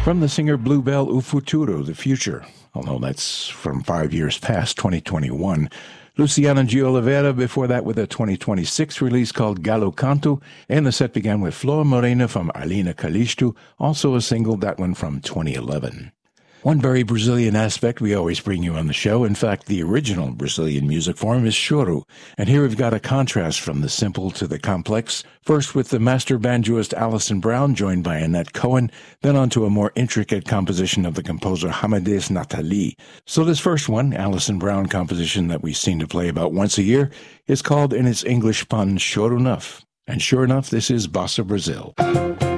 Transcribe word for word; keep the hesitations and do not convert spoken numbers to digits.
From the singer Bluebell, O Futuro, The Future, although that's from five years past, twenty twenty-one. Luciano G. Oliveira before that with a twenty twenty-six release called Galo Canto, and the set began with Flor Morena from Arlena Calixto, also a single, that one from twenty eleven. One very Brazilian aspect we always bring you on the show, in fact, the original Brazilian music form, is choro. And here we've got a contrast from the simple to the complex. First with the master banjoist Alison Brown, joined by Annette Cohen, then on to a more intricate composition of the composer Hamades Nathalie. So this first one, Alison Brown composition that we seem to play about once a year, is called in its English pun Choro Enough. And sure enough, this is Bossa Brazil.